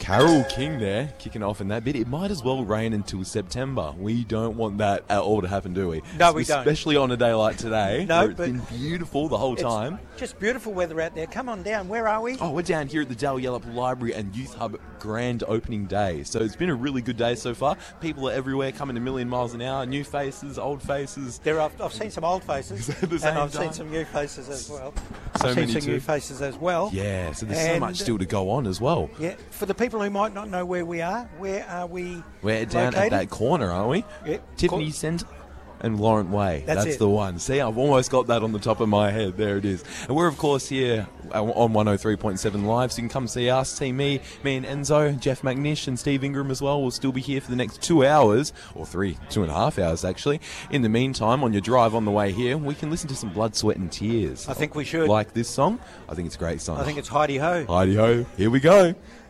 Carole King there, kicking off in that bit. It might as well rain until September. We don't want that at all to happen, do we? No, we don't. Especially on a day like today. No, where it's but been beautiful the whole time. Just beautiful weather out there. Come on down. Where are we? Oh, we're down here at the Dale Yallop Library and Youth Hub grand opening day. So it's been a really good day so far. People are everywhere, coming a million miles an hour. New faces, old faces. I've seen some old faces, and I've seen some new faces as well. So I've many seen some too. new faces as well. Yeah, so there's so much still to go on as well. Yeah, for the people who might not know where we are we We're down located? at that corner, aren't we? Yeah. Tiffany Centre and Laurent Way. That's That's it. the one. See, I've almost got that on the top of my head. There it is. And we're, of course, here on 103.7 Live, so you can come see us, see me and Enzo, Jeff McNish and Steve Ingram as well. We'll still be here for the next 2 hours, or 2.5 hours actually. In the meantime, on your drive on the way here, we can listen to some Blood, Sweat and Tears. I think we should. Like this song? I think it's a great song. I think it's Heidi Ho. Heidi ho, here we go.